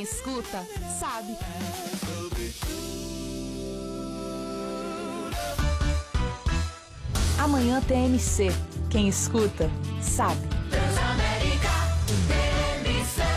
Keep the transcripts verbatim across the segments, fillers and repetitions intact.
escuta, sabe. Amanhã T M C. Quem escuta, sabe. Transamérica T M C.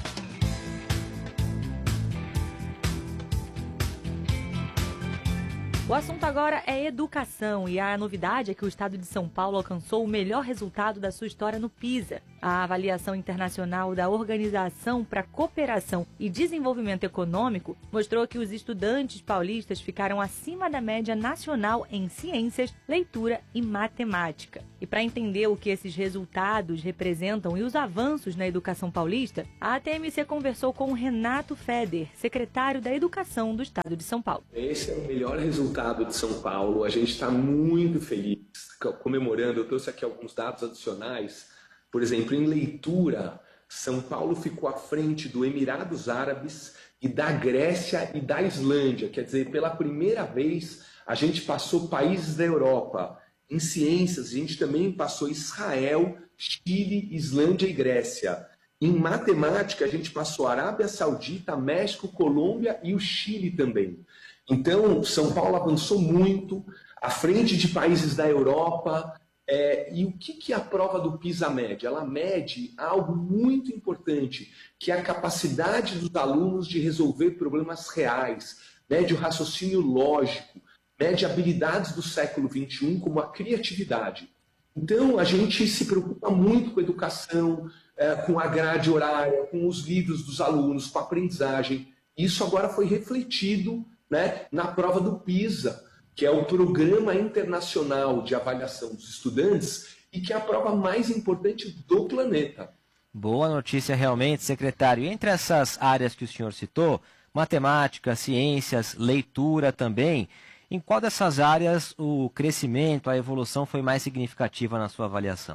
O assunto agora é educação e a novidade é que o estado de São Paulo alcançou o melhor resultado da sua história no PISA. A avaliação internacional da Organização para a Cooperação e Desenvolvimento Econômico mostrou que os estudantes paulistas ficaram acima da média nacional em ciências, leitura e matemática. E para entender o que esses resultados representam e os avanços na educação paulista, a T M C conversou com Renato Feder, secretário da Educação do estado de São Paulo. Esse é o melhor resultado de São Paulo, a gente está muito feliz, comemorando. Eu trouxe aqui alguns dados adicionais. Por exemplo, em leitura, São Paulo ficou à frente do Emirados Árabes e da Grécia e da Islândia. Quer dizer, pela primeira vez, a gente passou países da Europa. Em ciências, a gente também passou Israel, Chile, Islândia e Grécia. Em matemática, a gente passou Arábia Saudita, México, Colômbia e o Chile também. Então, São Paulo avançou muito, à frente de países da Europa. É, e o que, que a prova do PISA mede? Ela mede algo muito importante, que é a capacidade dos alunos de resolver problemas reais, mede o raciocínio lógico, mede habilidades do século vinte e um, como a criatividade. Então, a gente se preocupa muito com a educação, é, com a grade horária, com os livros dos alunos, com a aprendizagem. Isso agora foi refletido, né, na prova do PISA, que é o Programa Internacional de Avaliação dos Estudantes e que é a prova mais importante do planeta. Boa notícia realmente, secretário. Entre essas áreas que o senhor citou, matemática, ciências, leitura também, em qual dessas áreas o crescimento, a evolução foi mais significativa na sua avaliação?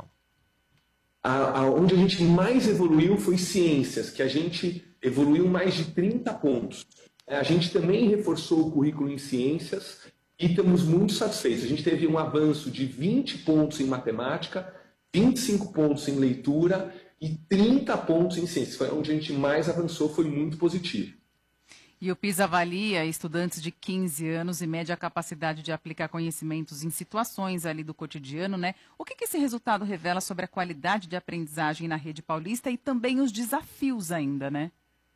A, a, onde a gente mais evoluiu foi ciências, que a gente evoluiu mais de trinta pontos. A gente também reforçou o currículo em ciências e estamos muito satisfeitos. A gente teve um avanço de vinte pontos em matemática, vinte e cinco pontos em leitura e trinta pontos em ciências. Foi onde a gente mais avançou, foi muito positivo. E o PISA avalia estudantes de quinze anos e mede a capacidade de aplicar conhecimentos em situações ali do cotidiano, né? O que, que esse resultado revela sobre a qualidade de aprendizagem na rede paulista e também os desafios ainda, né?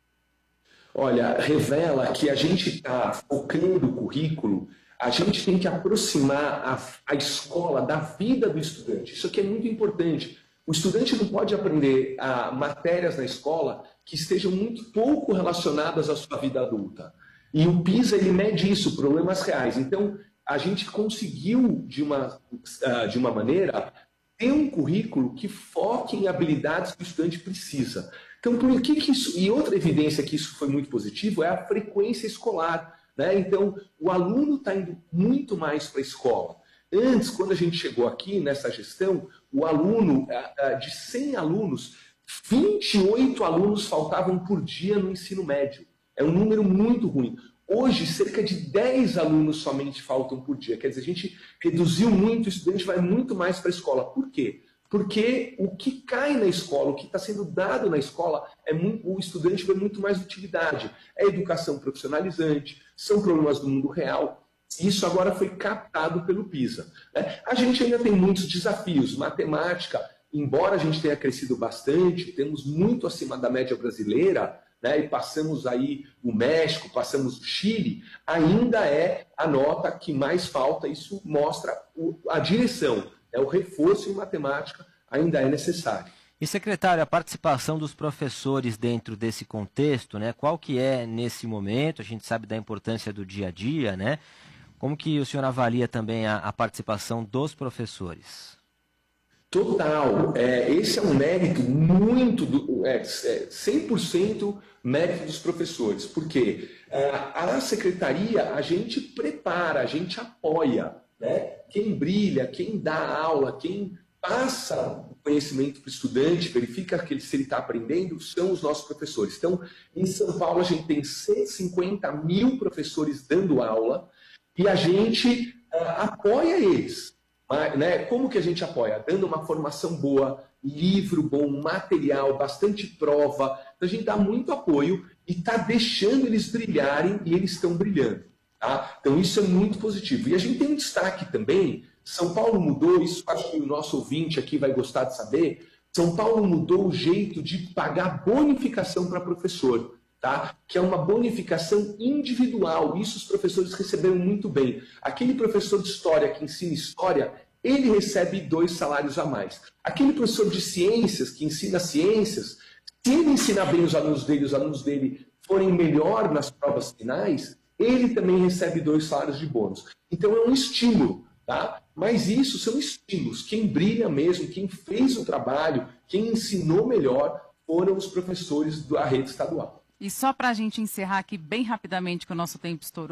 Olha, revela que a gente está focando o currículo, a gente tem que aproximar a, a escola da vida do estudante. Isso aqui é muito importante. O estudante não pode aprender a, matérias na escola que estejam muito pouco relacionadas à sua vida adulta. E o PISA, ele mede isso, problemas reais. Então, a gente conseguiu, de uma, uh, de uma maneira, ter um currículo que foque em habilidades que o estudante precisa. Então, por que que isso... E outra evidência que isso foi muito positivo é a frequência escolar, né? Então, o aluno está indo muito mais para a escola. Antes, quando a gente chegou aqui nessa gestão, o aluno, de cem alunos, vinte e oito alunos faltavam por dia no ensino médio. É um número muito ruim. Hoje, cerca de dez alunos somente faltam por dia. Quer dizer, a gente reduziu muito, o estudante vai muito mais para a escola. Por quê? Porque o que cai na escola, o que está sendo dado na escola, é muito, o estudante vê muito mais utilidade. É educação profissionalizante, são problemas do mundo real. Isso agora foi captado pelo PISA. Né? A gente ainda tem muitos desafios. Matemática, embora a gente tenha crescido bastante, temos muito acima da média brasileira, né, e passamos aí o México, passamos o Chile, ainda é a nota que mais falta. Isso mostra o, a direção. É, o reforço em matemática ainda é necessário. E, secretário, a participação dos professores dentro desse contexto, né? Qual que é nesse momento? A gente sabe da importância do dia a dia, né? Como que o senhor avalia também a, a participação dos professores? Total. É, esse é um mérito muito, do, é, cem por cento mérito dos professores. Por quê? A secretaria, a gente prepara, a gente apoia. Né? Quem brilha, quem dá aula, quem passa o conhecimento para o estudante, verifica que ele, se ele está aprendendo, são os nossos professores. Então, em São Paulo, a gente tem cento e cinquenta mil professores dando aula e a gente uh, apoia eles. Mas, né, como que a gente apoia? Dando uma formação boa, livro bom, material, bastante prova. Então a gente dá muito apoio e está deixando eles brilharem e eles estão brilhando. Tá? Então isso é muito positivo. E a gente tem um destaque também, São Paulo mudou, isso acho que o nosso ouvinte aqui vai gostar de saber, São Paulo mudou o jeito de pagar bonificação para professor. Tá? Que é uma bonificação individual. Isso os professores receberam muito bem. Aquele professor de história que ensina história, ele recebe dois salários a mais. Aquele professor de ciências que ensina ciências, se ele ensinar bem os alunos dele, os alunos dele forem melhor nas provas finais, ele também recebe dois salários de bônus. Então é um estímulo, tá? Mas isso são estímulos. Quem brilha mesmo, quem fez o trabalho, quem ensinou melhor, foram os professores da rede estadual. E só para a gente encerrar aqui bem rapidamente, que o nosso tempo estourou.